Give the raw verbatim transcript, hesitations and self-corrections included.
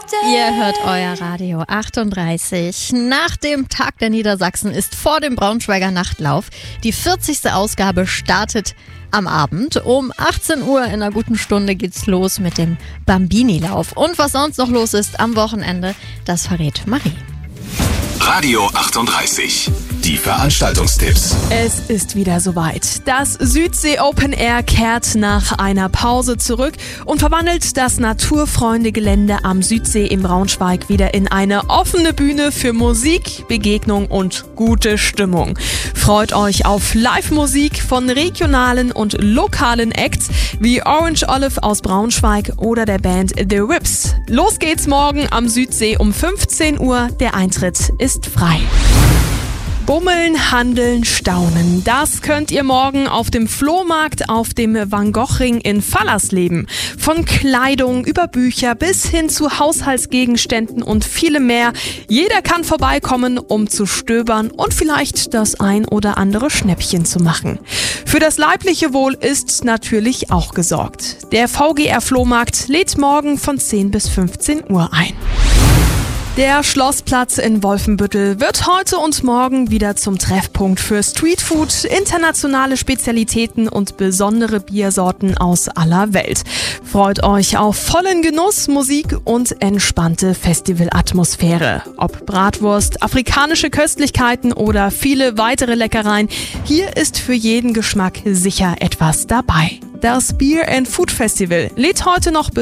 Ihr hört euer Radio achtunddreißig. Nach dem Tag der Niedersachsen ist vor dem Braunschweiger Nachtlauf. Die vierzigste Ausgabe startet am Abend. Um achtzehn Uhr in einer guten Stunde geht's los mit dem Bambini-Lauf. Und was sonst noch los ist am Wochenende, das verrät Marie. Radio achtunddreißig. Die Veranstaltungstipps. Es ist wieder soweit. Das Südsee Open Air kehrt nach einer Pause zurück und verwandelt das Naturfreunde-Gelände am Südsee in Braunschweig wieder in eine offene Bühne für Musik, Begegnung und gute Stimmung. Freut euch auf Live-Musik von regionalen und lokalen Acts wie Orange Olive aus Braunschweig oder der Band The Whips. Los geht's morgen am Südsee um fünfzehn Uhr. Der Eintritt ist frei. Bummeln, handeln, staunen. Das könnt ihr morgen auf dem Flohmarkt auf dem Van Gogh-Ring in Fallersleben. Von Kleidung über Bücher bis hin zu Haushaltsgegenständen und vielem mehr. Jeder kann vorbeikommen, um zu stöbern und vielleicht das ein oder andere Schnäppchen zu machen. Für das leibliche Wohl ist natürlich auch gesorgt. Der V G R-Flohmarkt lädt morgen von zehn bis fünfzehn Uhr ein. Der Schlossplatz in Wolfenbüttel wird heute und morgen wieder zum Treffpunkt für Streetfood, internationale Spezialitäten und besondere Biersorten aus aller Welt. Freut euch auf vollen Genuss, Musik und entspannte Festivalatmosphäre. Ob Bratwurst, afrikanische Köstlichkeiten oder viele weitere Leckereien, hier ist für jeden Geschmack sicher etwas dabei. Das Beer and Food Festival lädt heute noch